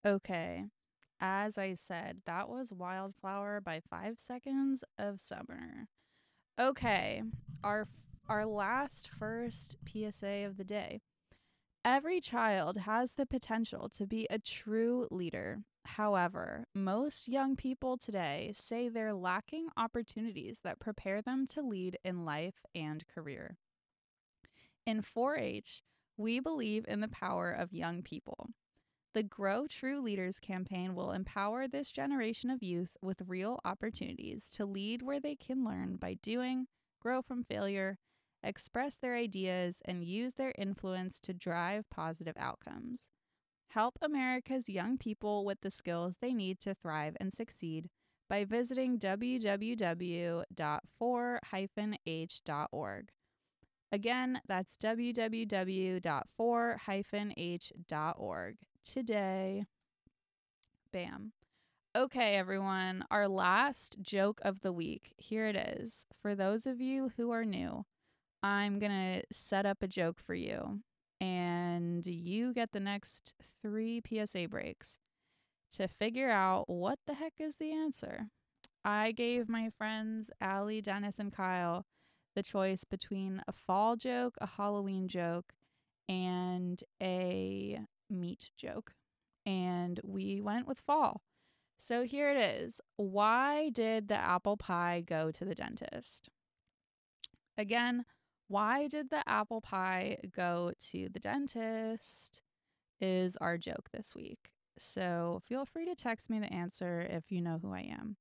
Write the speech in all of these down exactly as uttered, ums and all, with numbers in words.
Okay. As I said, that was Wildflower by Five Seconds of Summer. Okay. Our our last first P S A of the day. Every child has the potential to be a true leader. However, most young people today say they're lacking opportunities that prepare them to lead in life and career. In four H, we believe in the power of young people. The Grow True Leaders campaign will empower this generation of youth with real opportunities to lead where they can learn by doing, grow from failure, express their ideas, and use their influence to drive positive outcomes. Help America's young people with the skills they need to thrive and succeed by visiting w w w dot four h dot org. Again, that's w w w dot four h dot org. Today, bam. Okay, everyone, our last joke of the week. Here it is. For those of you who are new, I'm going to set up a joke for you, and you get the next three P S A breaks to figure out what the heck is the answer. I gave my friends Allie, Dennis, and Kyle the choice between a fall joke, a Halloween joke, and a meat joke. And we went with fall. So here it is. Why did the apple pie go to the dentist? Again, why did the apple pie go to the dentist? Is our joke this week. So feel free to text me the answer if you know who I am.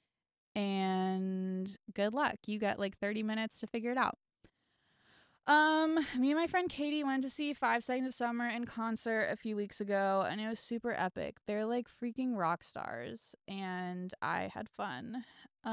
And good luck. You got like thirty minutes to figure it out. Um, me and my friend Katie went to see Five Seconds of Summer in concert a few weeks ago, and it was super epic. They're like freaking rock stars, and I had fun.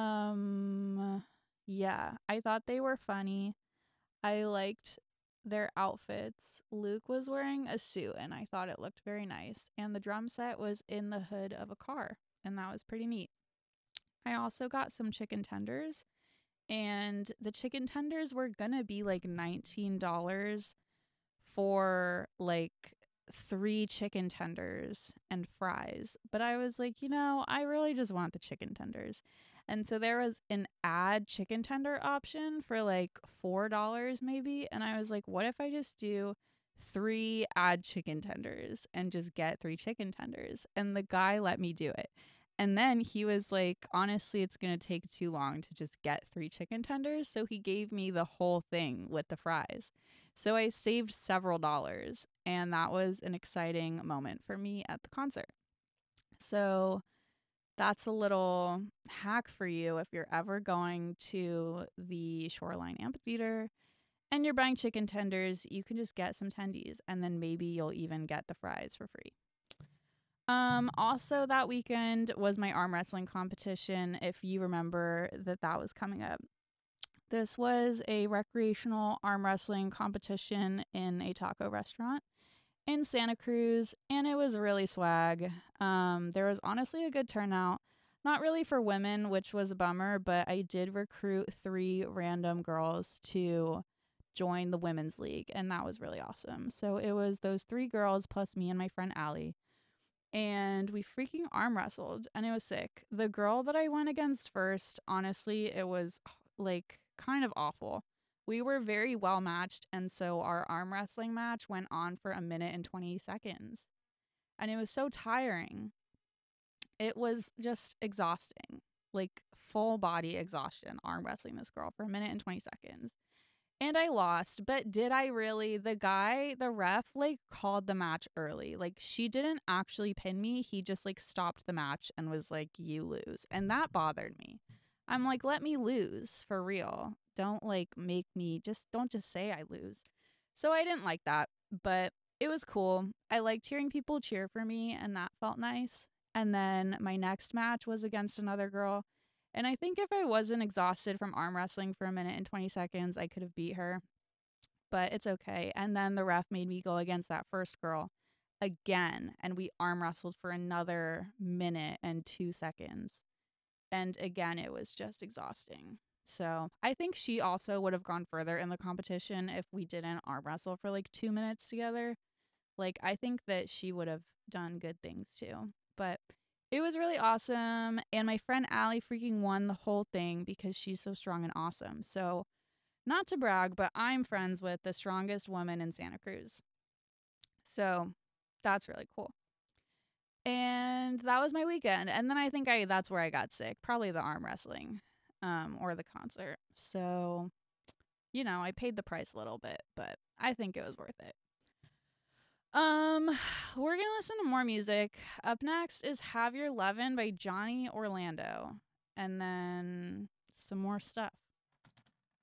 Um, yeah, I thought they were funny. I liked their outfits. Luke was wearing a suit, and I thought it looked very nice. And the drum set was in the hood of a car, and that was pretty neat. I also got some chicken tenders, and the chicken tenders were gonna be like nineteen dollars for like three chicken tenders and fries. But I was like, you know, I really just want the chicken tenders. And so there was an add chicken tender option for like four dollars maybe. And I was like, what if I just do three add chicken tenders and just get three chicken tenders? And the guy let me do it. And then he was like, honestly, it's going to take too long to just get three chicken tenders. So he gave me the whole thing with the fries. So I saved several dollars. And that was an exciting moment for me at the concert. So that's a little hack for you if you're ever going to the Shoreline Amphitheater and you're buying chicken tenders. You can just get some tendies and then maybe you'll even get the fries for free. Um, also that weekend was my arm wrestling competition. If you remember that that was coming up, this was a recreational arm wrestling competition in a taco restaurant in Santa Cruz, and it was really swag. Um, there was honestly a good turnout. Not really for women, which was a bummer, but I did recruit three random girls to join the women's league, and that was really awesome. So it was those three girls plus me and my friend Allie, and we freaking arm wrestled, and it was sick. The girl that I went against first, honestly, it was like kind of awful. We were very well matched, and so our arm wrestling match went on for a minute and twenty seconds. And it was so tiring. It was just exhausting, like full body exhaustion, arm wrestling this girl for a minute and twenty seconds. And I lost, but did I really? The guy, the ref, like called the match early. Like she didn't actually pin me. He just like stopped the match and was like, you lose. And that bothered me. I'm like, let me lose for real. Don't like make me just don't just say I lose. So I didn't like that, but it was cool. I liked hearing people cheer for me and that felt nice. And then my next match was against another girl, and I think if I wasn't exhausted from arm wrestling for a minute and twenty seconds, I could have beat her. But it's okay. And then the ref made me go against that first girl again. And we arm wrestled for another minute and two seconds. And again, it was just exhausting. So I think she also would have gone further in the competition if we didn't arm wrestle for like two minutes together. Like, I think that she would have done good things too. But it was really awesome. And my friend Allie freaking won the whole thing because she's so strong and awesome. So, not to brag, but I'm friends with the strongest woman in Santa Cruz. So, that's really cool. And that was my weekend. And then I think I that's where I got sick. Probably the arm wrestling um, or the concert. So, you know, I paid the price a little bit, but I think it was worth it. Um, we're going to listen to more music. Up next is Have Your Lovin' by Johnny Orlando. And then some more stuff.